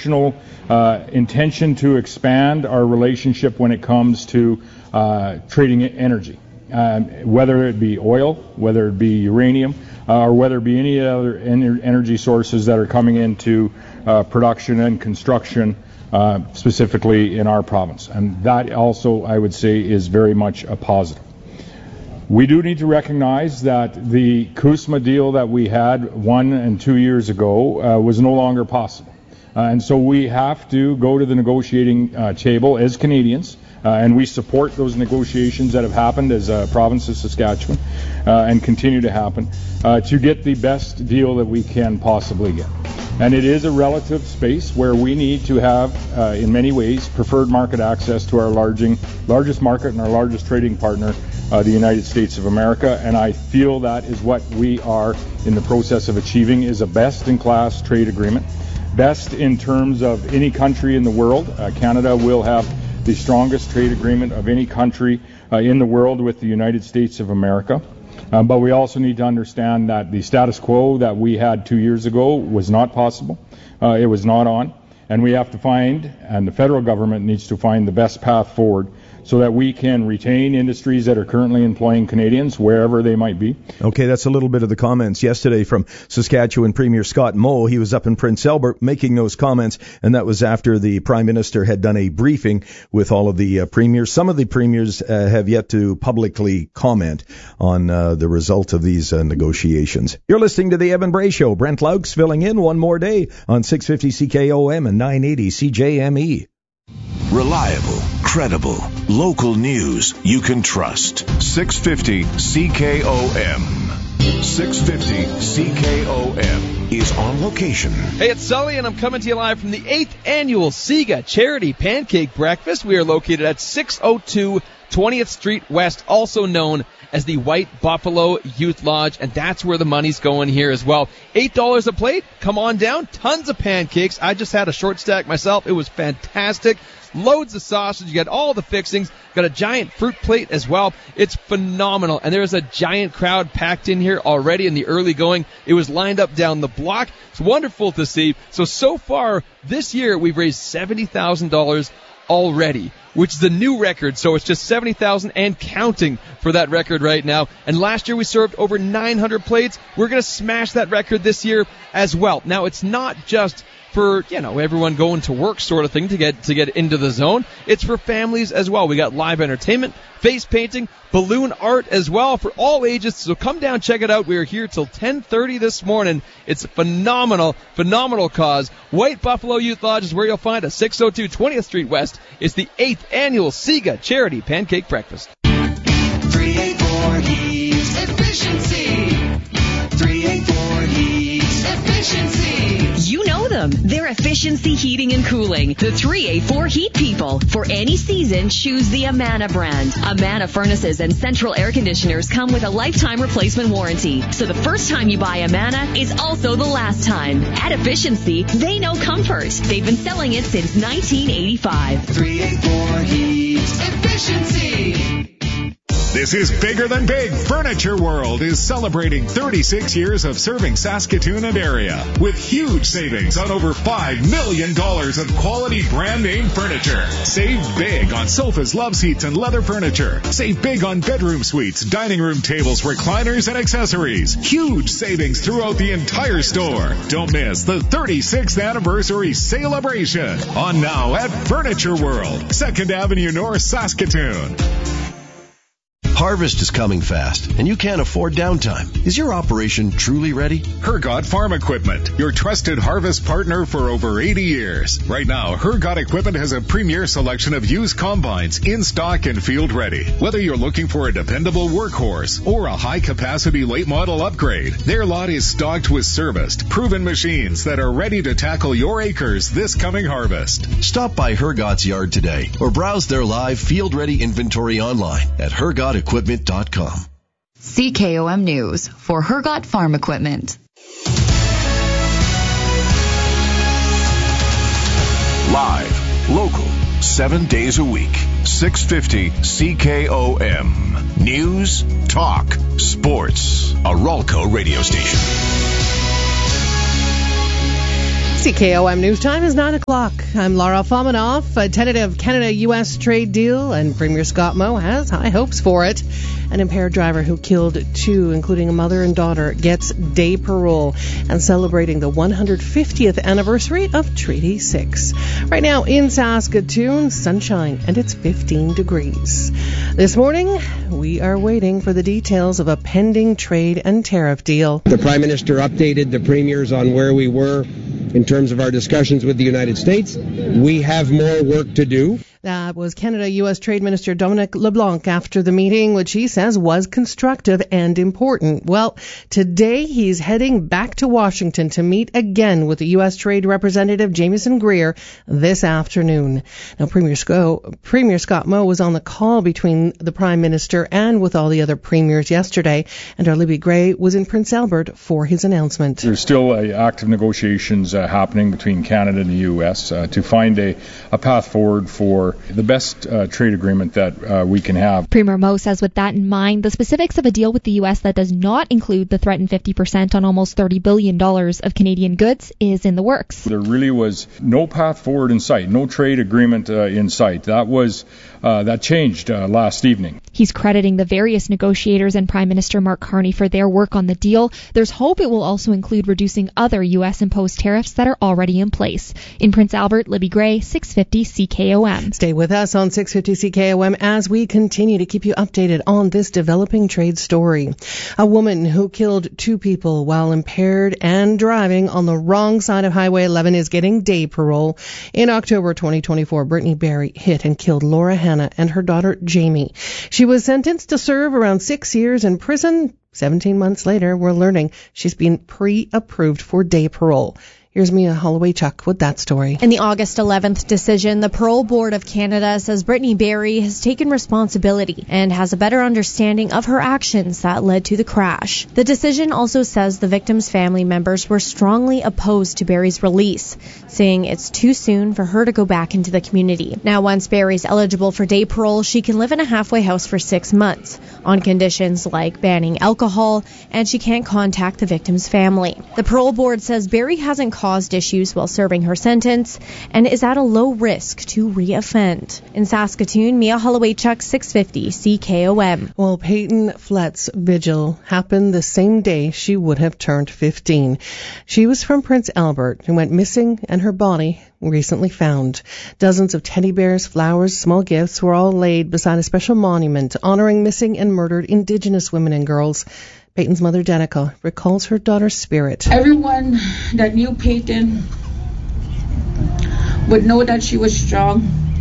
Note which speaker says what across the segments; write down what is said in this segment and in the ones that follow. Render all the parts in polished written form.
Speaker 1: additional intention to expand our relationship when it comes to trading energy, whether it be oil, whether it be uranium, or whether it be any other energy sources that are coming into production and construction, specifically in our province. And that also, I would say, is very much a positive. We do need to recognize that the CUSMA deal that we had 1 and 2 years ago was no longer possible. And so we have to go to the negotiating table as Canadians, and we support those negotiations that have happened as a province of Saskatchewan and continue to happen to get the best deal that we can possibly get. And it is a relative space where we need to have, in many ways, preferred market access to our largest market and our largest trading partner, the United States of America. And I feel that is what we are in the process of achieving, is a best-in-class trade agreement. Best in terms of any country in the world. Canada will have the strongest trade agreement of any country in the world with the United States of America. But we also need to understand that the status quo that we had 2 years ago was not possible. It was not on. And we have to find, and the federal government needs to find, the best path forward so that we can retain industries that are currently employing Canadians wherever they might be.
Speaker 2: Okay, that's a little bit of the comments yesterday from Saskatchewan Premier Scott Moe. He was up in Prince Albert making those comments, and that was after the Prime Minister had done a briefing with all of the premiers. Some of the premiers have yet to publicly comment on the result of these negotiations. You're listening to the Evan Bray Show. Brent Laux filling in one more day on 650 CKOM and 980 CJME.
Speaker 3: Reliable, credible, local news you can trust. 650 CKOM. 650 CKOM is on location.
Speaker 4: Hey, it's Sully, and I'm coming to you live from the 8th Annual SIGA Charity Pancake Breakfast. We are located at 602 20th Street West, also known as the White Buffalo Youth Lodge, and that's where the money's going here as well. $8 a plate. Come on down. Tons of pancakes. I just had a short stack myself. It was fantastic. Loads of sausage. You got all the fixings. Got a giant fruit plate as well. It's phenomenal. And there's a giant crowd packed in here already in the early going. It was lined up down the block. It's wonderful to see. So far this year, we've raised $70,000 already, which is the new record. So it's just $70,000 and counting for that record right now. And last year we served over 900 plates. We're going to smash that record this year as well. Now, it's not just for, everyone going to work sort of thing to get into the zone. It's for families as well. We got live entertainment, face painting, balloon art as well for all ages. So come down, check it out. We are here till 10:30 this morning. It's a phenomenal cause. White Buffalo Youth Lodge is where you'll find us. 602 20th Street West. It's the 8th Annual SIGA Charity Pancake Breakfast.
Speaker 5: 384 Heat Efficiency. 384 Heat Efficiency.
Speaker 6: You know them. They're Efficiency Heating and Cooling. The 384 Heat people. For any season, choose the Amana brand. Amana furnaces and central air conditioners come with a lifetime replacement warranty. So the first time you buy Amana is also the last time. At Efficiency, they know comfort. They've been selling it since 1985.
Speaker 5: 384 Heat Efficiency.
Speaker 7: This is Bigger Than Big. Furniture World is celebrating 36 years of serving Saskatoon and area with huge savings on over $5 million of quality brand name furniture. Save big on sofas, love seats, and leather furniture. Save big on bedroom suites, dining room tables, recliners, and accessories. Huge savings throughout the entire store. Don't miss the 36th anniversary celebration on now at Furniture World, 2nd Avenue North, Saskatoon.
Speaker 8: Harvest is coming fast, and you can't afford downtime. Is your operation truly ready?
Speaker 7: Hergot Farm Equipment, your trusted harvest partner for over 80 years. Right now, Hergot Equipment has a premier selection of used combines in stock and field ready. Whether you're looking for a dependable workhorse or a high-capacity late model upgrade, their lot is stocked with serviced, proven machines that are ready to tackle your acres this coming harvest.
Speaker 8: Stop by Hergot's yard today or browse their live field-ready inventory online at hergotequipment.com.
Speaker 9: CKOM News for Hergot Farm Equipment.
Speaker 3: Live, local, 7 days a week. 650 CKOM. News, talk, sports. A Ralco radio station.
Speaker 10: CKOM News Time is 9 o'clock. I'm Laura Fominov. A tentative Canada-U.S. trade deal, and Premier Scott Moe has high hopes for it. An impaired driver who killed two, including a mother and daughter, gets day parole, and celebrating the 150th anniversary of Treaty 6. Right now in Saskatoon, sunshine, and it's 15 degrees. This morning, we are waiting for the details of a pending trade and tariff deal.
Speaker 11: The Prime Minister updated the premiers on where we were in terms of our discussions with the United States. We have more work to do.
Speaker 10: That was Canada-U.S. Trade Minister Dominic LeBlanc after the meeting, which he says was constructive and important. Well, today he's heading back to Washington to meet again with the U.S. Trade Representative Jamieson Greer this afternoon. Now, Premier Scott Moe was on the call between the Prime Minister and with all the other premiers yesterday, and our Libby Gray was in Prince Albert for his announcement.
Speaker 1: There's still active negotiations happening between Canada and the U.S. To find a path forward for the best trade agreement that we can have.
Speaker 12: Premier Moe says with that in mind, the specifics of a deal with the U.S. that does not include the threatened 50% on almost $30 billion of Canadian goods is in the works.
Speaker 1: There really was no path forward in sight, no trade agreement in sight. That changed last evening.
Speaker 12: He's crediting the various negotiators and Prime Minister Mark Carney for their work on the deal. There's hope it will also include reducing other U.S.-imposed tariffs that are already in place. In Prince Albert, Libby Gray, 650 CKOM.
Speaker 10: Stay with us on 650 CKOM as we continue to keep you updated on this developing trade story. A woman who killed two people while impaired and driving on the wrong side of Highway 11 is getting day parole. In October 2024, Brittany Barry hit and killed Laura Hanna and her daughter Jamie. She was sentenced to serve around 6 years in prison. 17 months later, we're learning she's been pre-approved for day parole. Here's Mia Holloway-Chuck with that story.
Speaker 13: In the August 11th decision, the Parole Board of Canada says Brittany Barry has taken responsibility and has a better understanding of her actions that led to the crash. The decision also says the victim's family members were strongly opposed to Barry's release, saying it's too soon for her to go back into the community. Now, once Barry's eligible for day parole, she can live in a halfway house for 6 months on conditions like banning alcohol, and she can't contact the victim's family. The Parole Board says Barry hasn't caused issues while serving her sentence and is at a low risk to re-offend. In Saskatoon, Mia Holloway-Chuck, 650 CKOM.
Speaker 10: Well, Peyton Flett's vigil happened the same day she would have turned 15. She was from Prince Albert and went missing, and her body recently found. Dozens of teddy bears, flowers, small gifts were all laid beside a special monument honoring missing and murdered Indigenous women and girls. Peyton's mother, Danica, recalls her daughter's spirit.
Speaker 14: Everyone that knew Peyton would know that she was strong.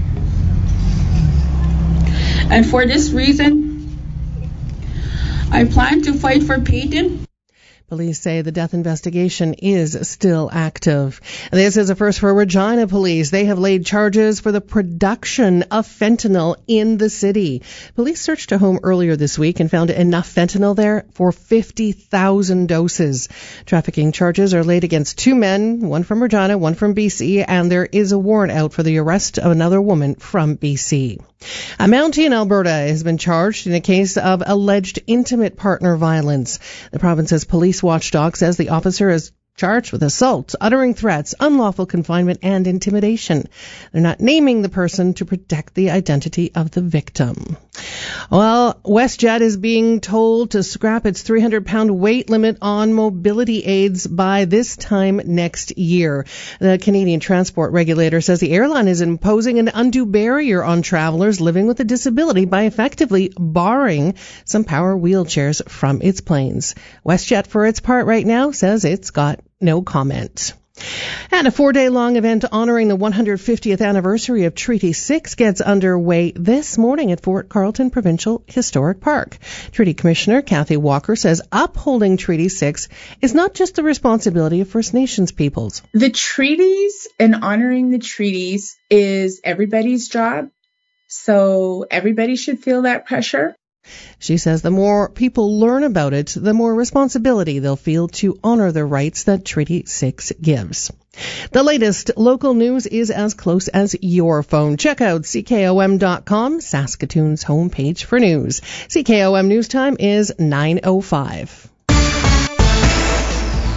Speaker 14: And for this reason, I plan to fight for Peyton.
Speaker 10: Police say the death investigation is still active. This is a first for Regina Police. They have laid charges for the production of fentanyl in the city. Police searched a home earlier this week and found enough fentanyl there for 50,000 doses. Trafficking charges are laid against two men, one from Regina, one from BC, and there is a warrant out for the arrest of another woman from BC. A Mountie in Alberta has been charged in a case of alleged intimate partner violence. The province's police watchdog says the officer is charged with assault, uttering threats, unlawful confinement, and intimidation. They're not naming the person to protect the identity of the victim. Well, WestJet is being told to scrap its 300-pound weight limit on mobility aids by this time next year. The Canadian Transport Regulator says the airline is imposing an undue barrier on travelers living with a disability by effectively barring some power wheelchairs from its planes. WestJet, for its part right now, says it's got no comment. And a 4-day-long event honoring the 150th anniversary of Treaty 6 gets underway this morning at Fort Carlton Provincial Historic Park. Treaty Commissioner Kathy Walker says upholding Treaty 6 is not just the responsibility of First Nations peoples.
Speaker 15: The treaties and honoring the treaties is everybody's job, so everybody should feel that pressure.
Speaker 10: She says the more people learn about it, the more responsibility they'll feel to honor the rights that Treaty 6 gives. The latest local news is as close as your phone. Check out CKOM.com, Saskatoon's homepage for news. CKOM News Time is 9:05.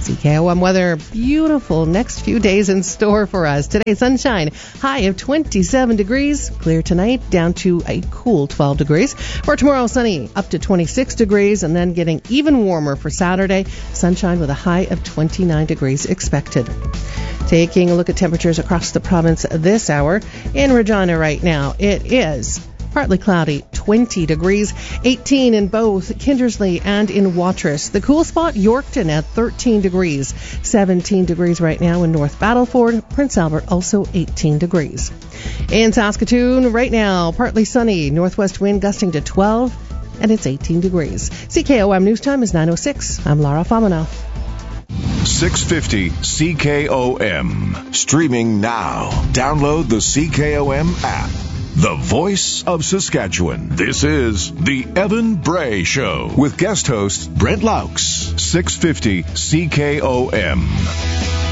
Speaker 10: CKOM weather, beautiful next few days in store for us. Today, sunshine, high of 27 degrees. Clear tonight, down to a cool 12 degrees. For tomorrow, sunny, up to 26 degrees, and then getting even warmer for Saturday. Sunshine with a high of 29 degrees expected. Taking a look at temperatures across the province this hour. In Regina right now, it is partly cloudy, 20 degrees, 18 in both Kindersley and in Watrous. The cool spot, Yorkton at 13 degrees, 17 degrees right now in North Battleford. Prince Albert also 18 degrees. In Saskatoon right now, partly sunny, northwest wind gusting to 12, and it's 18 degrees. CKOM News Time is 9:06. I'm Lara Famina.
Speaker 3: 650 CKOM. Streaming now. Download the CKOM app. The voice of Saskatchewan. This is the Evan Bray Show with guest host Brent Laux. 650 CKOM.